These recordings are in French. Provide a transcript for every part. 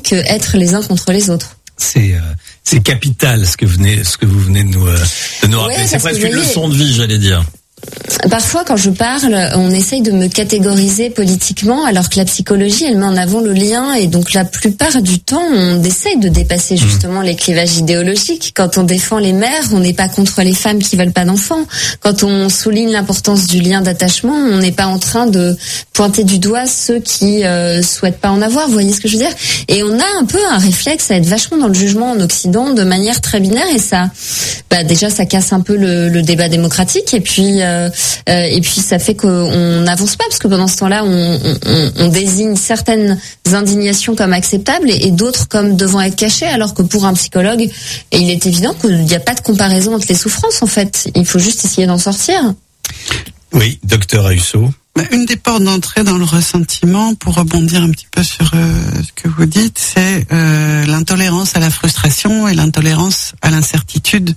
que être les uns contre les autres. C'est capital ce que vous venez de nous rappeler. C'est presque une leçon de vie, j'allais dire. Parfois, quand je parle, on essaye de me catégoriser politiquement, alors que la psychologie, elle met en avant le lien, et donc la plupart du temps, on essaye de dépasser justement les clivages idéologiques. Quand on défend les mères, on n'est pas contre les femmes qui veulent pas d'enfants. Quand on souligne l'importance du lien d'attachement, on n'est pas en train de pointer du doigt ceux qui souhaitent pas en avoir. Vous voyez ce que je veux dire? Et on a un peu un réflexe à être vachement dans le jugement en Occident de manière très binaire, et ça, déjà, ça casse un peu le débat démocratique, et puis ça fait qu'on n'avance pas, parce que pendant ce temps-là, on désigne certaines indignations comme acceptables et d'autres comme devant être cachées, alors que pour un psychologue, il est évident qu'il n'y a pas de comparaison entre les souffrances, en fait. Il faut juste essayer d'en sortir. Oui, docteur Ayuso. Une des portes d'entrée dans le ressentiment, pour rebondir un petit peu sur ce que vous dites, c'est l'intolérance à la frustration et l'intolérance à l'incertitude.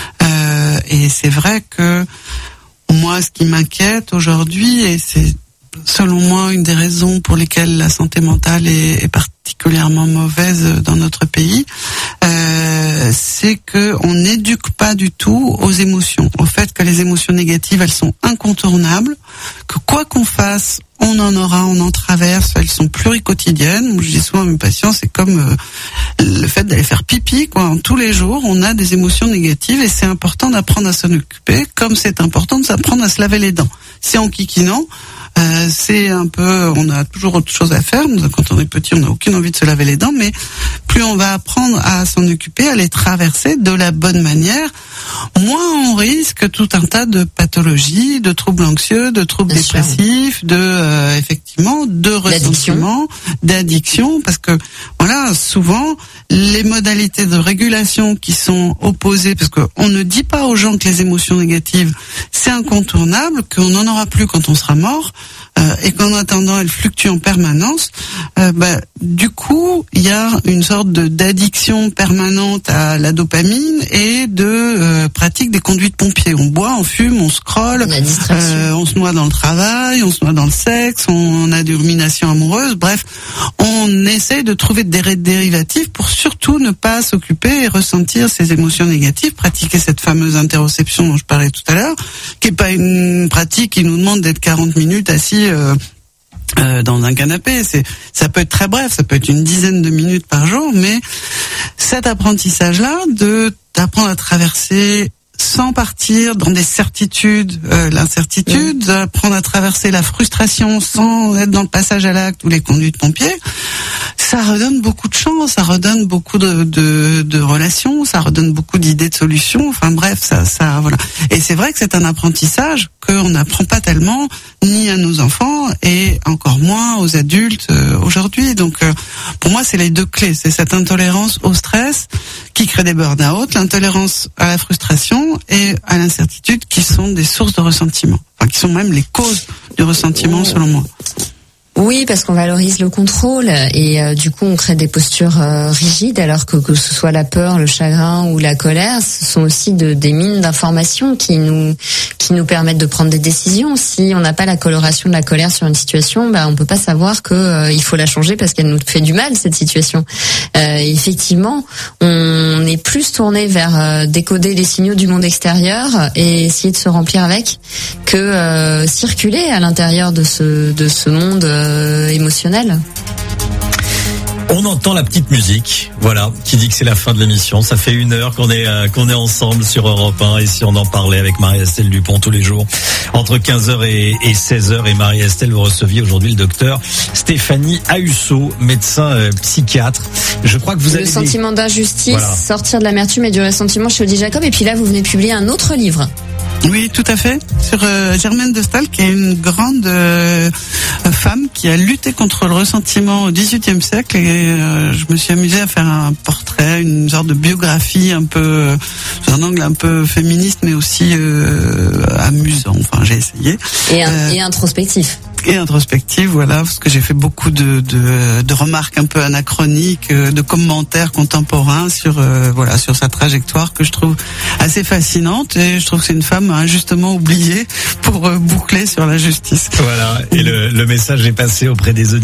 Et c'est vrai que moi, ce qui m'inquiète aujourd'hui, et c'est selon moi une des raisons pour lesquelles la santé mentale est particulièrement mauvaise dans notre pays, c'est que on n'éduque pas du tout aux émotions, au fait que les émotions négatives, elles sont incontournables, que quoi qu'on fasse, on en aura, on en traverse, elles sont pluriquotidiennes. Je dis souvent à mes patients, c'est comme le fait d'aller faire pipi, quoi. Tous les jours, on a des émotions négatives et c'est important d'apprendre à s'en occuper, comme c'est important de s'apprendre à se laver les dents. C'est en kikinant. C'est un peu, on a toujours autre chose à faire. Quand on est petit, on n'a aucune envie de se laver les dents, mais plus on va apprendre à s'en occuper, à les traverser de la bonne manière, moins on risque tout un tas de pathologies, de troubles anxieux, de troubles dépressifs, effectivement, de ressentiment, d'addiction, parce que voilà, souvent les modalités de régulation qui sont opposées, parce que on ne dit pas aux gens que les émotions négatives c'est incontournable, qu'on n'en aura plus quand on sera mort. Et qu'en attendant elles fluctuent en permanence, du coup il y a une sorte d'addiction permanente à la dopamine et de pratique des conduites pompiers. On boit, on fume, on scrolle, on se noie dans le travail, on se noie dans le sexe, on a des ruminations amoureuses, bref, on essaie de trouver des dérivatifs pour surtout ne pas s'occuper et ressentir ces émotions négatives, pratiquer cette fameuse interoception dont je parlais tout à l'heure, qui est pas une pratique qui nous demande d'être 40 minutes assis dans un canapé. Ça peut être très bref, ça peut être une dizaine de minutes par jour, mais cet apprentissage-là d'apprendre à traverser sans partir dans des certitudes, l'incertitude, d'apprendre à traverser la frustration sans être dans le passage à l'acte ou les conduites pompiers, ça redonne beaucoup de chance, ça redonne beaucoup de relations, ça redonne beaucoup d'idées de solutions. Enfin bref, ça voilà. Et c'est vrai que c'est un apprentissage qu'on n'apprend pas tellement ni à nos enfants et encore moins aux adultes aujourd'hui. Donc pour moi, c'est les deux clés, c'est cette intolérance au stress qui crée des burn-out, l'intolérance à la frustration et à l'incertitude qui sont des sources de ressentiment, enfin qui sont même les causes du ressentiment selon moi. Oui, parce qu'on valorise le contrôle et du coup on crée des postures rigides, alors que ce soit la peur, le chagrin ou la colère, ce sont aussi des mines d'informations qui nous permettent de prendre des décisions. Si on n'a pas la coloration de la colère sur une situation, on peut pas savoir que il faut la changer parce qu'elle nous fait du mal, cette situation. Effectivement, on est plus tourné vers décoder les signaux du monde extérieur et essayer de se remplir avec que circuler à l'intérieur de ce monde émotionnel. On entend la petite musique, voilà, qui dit que c'est la fin de l'émission. Ça fait 1 heure qu'on est ensemble sur Europe 1 et si on en parlait avec Marie-Estelle Dupont tous les jours entre 15h et 16h. Et Marie-Estelle, vous receviez aujourd'hui le docteur Stéphanie Ayuso, médecin psychiatre. Je crois que vous avez le sentiment d'injustice, voilà. Sortir de l'amertume et du ressentiment chez Odile Jacob. Et puis là, vous venez de publier un autre livre. Oui, tout à fait. Sur Germaine de Staël, qui est une grande femme qui a lutté contre le ressentiment au XVIIIe siècle. Et je me suis amusée à faire un portrait, une sorte de biographie un peu, sous un angle un peu féministe, mais aussi amusant. Enfin, j'ai essayé. Et introspectif. Et introspective, voilà, parce que j'ai fait beaucoup de remarques un peu anachroniques, de commentaires contemporains sur sa trajectoire que je trouve assez fascinante, et je trouve que c'est une femme injustement oubliée pour boucler sur la justice. Voilà, et le message est passé auprès des auditeurs.